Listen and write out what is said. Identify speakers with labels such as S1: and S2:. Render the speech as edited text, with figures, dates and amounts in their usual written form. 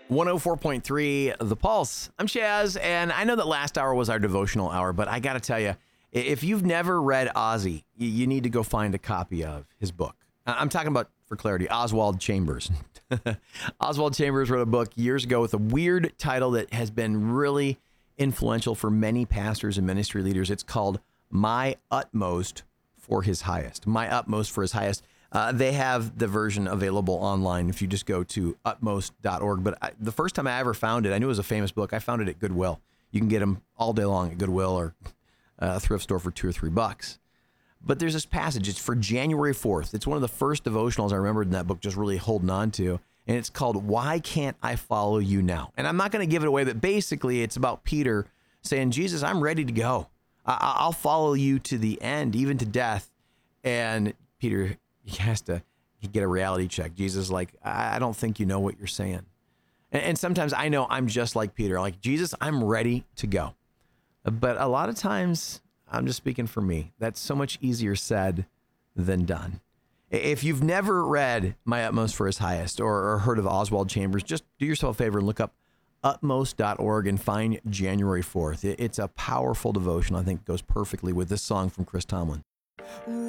S1: 104.3 The Pulse. I'm Chaz, and I know that last hour was our devotional hour, but I got to tell you, if you've never read Ozzy, you need to go find a copy of his book. I'm talking about, for clarity, Oswald Chambers. Oswald Chambers wrote a book years ago with a weird title that has been really influential for many pastors and ministry leaders. It's called My Utmost for His Highest. My Utmost for His Highest. They have the version available online if you just go to utmost.org. But the first time I ever found it, I knew it was a famous book. I found it at Goodwill. You can get them all day long at Goodwill or a thrift store for $2 or $3. But there's this passage. It's for January 4th. It's one of the first devotionals I remembered in that book, just really holding on to. And it's called Why Can't I Follow You Now? And I'm not going to give it away, but basically it's about Peter saying, Jesus, I'm ready to go. I'll follow you to the end, even to death. And Peter, he has to get a reality check. Jesus is like, I don't think you know what you're saying. And sometimes I know I'm just like Peter. Like, Jesus, I'm ready to go. But a lot of times, I'm just speaking for me, that's so much easier said than done. If you've never read My Utmost for His Highest or heard of Oswald Chambers, just do yourself a favor and look up utmost.org and find January 4th. It's a powerful devotion. I think it goes perfectly with this song from Chris Tomlin.